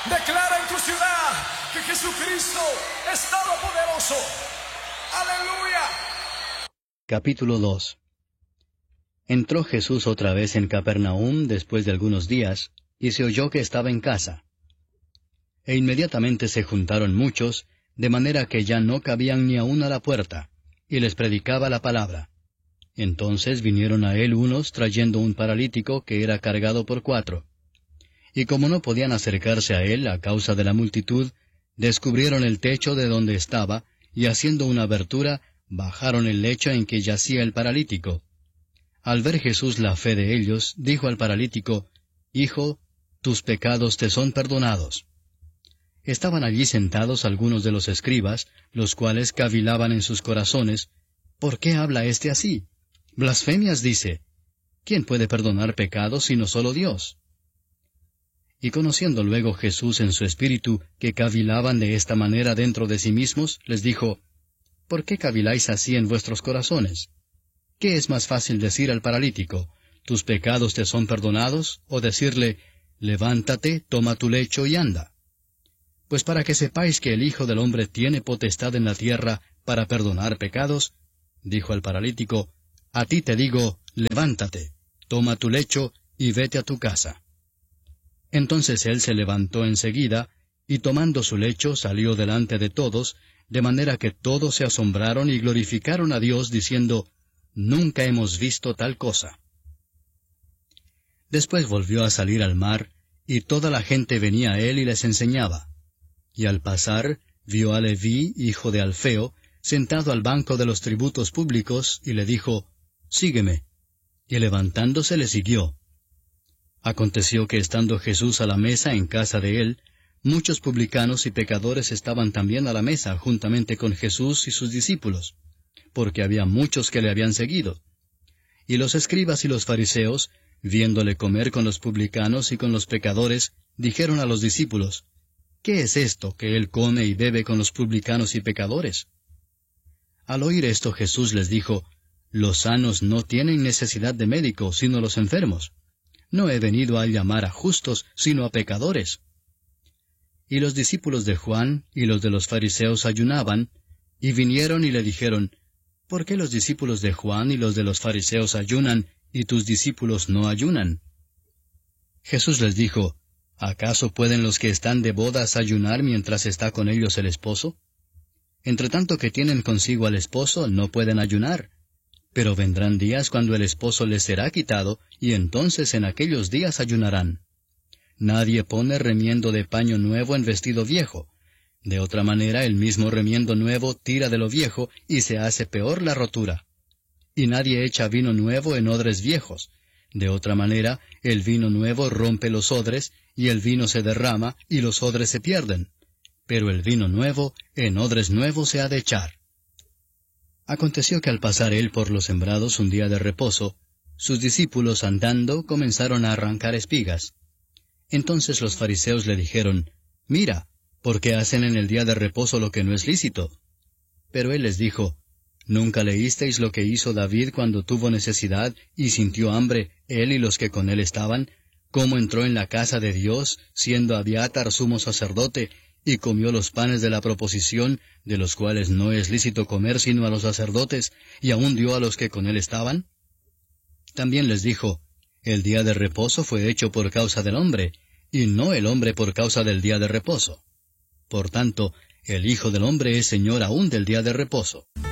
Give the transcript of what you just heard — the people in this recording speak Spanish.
Declara en tu ciudad que Jesucristo es todopoderoso. ¡Aleluya! Capítulo 2. Entró Jesús otra vez en Capernaum después de algunos días, y se oyó que estaba en casa. E inmediatamente se juntaron muchos, de manera que ya no cabían ni aun a la puerta, y les predicaba la palabra. Entonces vinieron a él unos trayendo un paralítico que era cargado por 4. Y como no podían acercarse a él a causa de la multitud, descubrieron el techo de donde estaba, y haciendo una abertura, bajaron el lecho en que yacía el paralítico. Al ver Jesús la fe de ellos, dijo al paralítico, «Hijo, tus pecados te son perdonados». Estaban allí sentados algunos de los escribas, los cuales cavilaban en sus corazones, «¿Por qué habla éste así? Blasfemias dice. ¿Quién puede perdonar pecados sino solo Dios?» Y conociendo luego Jesús en su espíritu que cavilaban de esta manera dentro de sí mismos, les dijo, «¿Por qué caviláis así en vuestros corazones? ¿Qué es más fácil decir al paralítico, tus pecados te son perdonados, o decirle, levántate, toma tu lecho y anda? Pues para que sepáis que el Hijo del Hombre tiene potestad en la tierra para perdonar pecados, dijo al paralítico, a ti te digo, levántate, toma tu lecho y vete a tu casa. Entonces él se levantó enseguida, y tomando su lecho salió delante de todos, de manera que todos se asombraron y glorificaron a Dios, diciendo, «Nunca hemos visto tal cosa». Después volvió a salir al mar, y toda la gente venía a él y les enseñaba. Y al pasar, vio a Leví, hijo de Alfeo, sentado al banco de los tributos públicos, y le dijo, «Sígueme». Y levantándose le siguió. Aconteció que estando Jesús a la mesa en casa de él, muchos publicanos y pecadores estaban también a la mesa juntamente con Jesús y sus discípulos, porque había muchos que le habían seguido. Y los escribas y los fariseos, viéndole comer con los publicanos y con los pecadores, dijeron a los discípulos, «¿Qué es esto que él come y bebe con los publicanos y pecadores?» Al oír esto Jesús les dijo, «Los sanos no tienen necesidad de médico, sino los enfermos. No he venido a llamar a justos, sino a pecadores». Y los discípulos de Juan y los de los fariseos ayunaban, y vinieron y le dijeron, «¿Por qué los discípulos de Juan y los de los fariseos ayunan, y tus discípulos no ayunan?» Jesús les dijo, ¿acaso pueden los que están de bodas ayunar mientras está con ellos el esposo? Entre tanto que tienen consigo al esposo, no pueden ayunar. Pero vendrán días cuando el esposo les será quitado, y entonces en aquellos días ayunarán. Nadie pone remiendo de paño nuevo en vestido viejo. De otra manera el mismo remiendo nuevo tira de lo viejo, y se hace peor la rotura. Y nadie echa vino nuevo en odres viejos. De otra manera el vino nuevo rompe los odres, y el vino se derrama, y los odres se pierden. Pero el vino nuevo en odres nuevos se ha de echar. Aconteció que al pasar él por los sembrados un día de reposo, sus discípulos andando comenzaron a arrancar espigas. Entonces los fariseos le dijeron, «Mira, ¿por qué hacen en el día de reposo lo que no es lícito?» Pero él les dijo, «¿Nunca leísteis lo que hizo David cuando tuvo necesidad y sintió hambre, él y los que con él estaban? ¿Cómo entró en la casa de Dios, siendo Abiatar sumo sacerdote, y comió los panes de la proposición, de los cuales no es lícito comer sino a los sacerdotes, y aún dio a los que con él estaban?» También les dijo, «El día de reposo fue hecho por causa del hombre, y no el hombre por causa del día de reposo. Por tanto, el Hijo del Hombre es Señor aún del día de reposo».